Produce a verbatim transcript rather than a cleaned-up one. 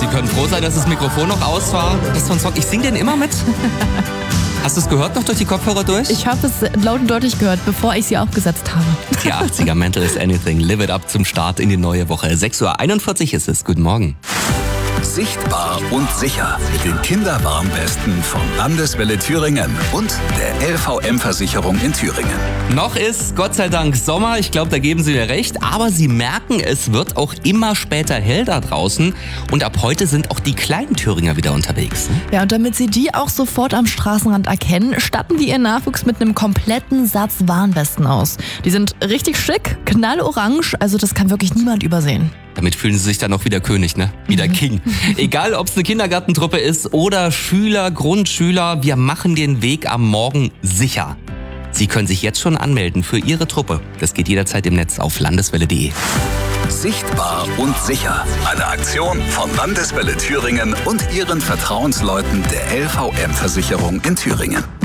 Sie können froh sein, dass das Mikrofon noch aus war. Das ist so ein Song. Ich singe den immer mit. Hast du es gehört noch durch die Kopfhörer durch? Ich habe es laut und deutlich gehört, bevor ich sie aufgesetzt habe. Die achtziger Mental is Anything. Live it up zum Start in die neue Woche. sechs Uhr einundvierzig ist es. Guten Morgen. Sichtbar und sicher mit den Kinderwarnwesten von Landeswelle Thüringen und der L V M-Versicherung in Thüringen. Noch ist Gott sei Dank Sommer, ich glaube, da geben Sie mir recht, aber Sie merken, es wird auch immer später hell da draußen und ab heute sind auch die kleinen Thüringer wieder unterwegs. Ja, und damit Sie die auch sofort am Straßenrand erkennen, statten die Ihren Nachwuchs mit einem kompletten Satz Warnwesten aus. Die sind richtig schick, knallorange, also das kann wirklich niemand übersehen. Damit fühlen sie sich dann auch wieder König, ne? Wieder King. Egal, ob es eine Kindergartentruppe ist oder Schüler, Grundschüler, wir machen den Weg am Morgen sicher. Sie können sich jetzt schon anmelden für Ihre Truppe. Das geht jederzeit im Netz auf landeswelle punkt de. Sichtbar und sicher. Eine Aktion von Landeswelle Thüringen und ihren Vertrauensleuten der L V M-Versicherung in Thüringen.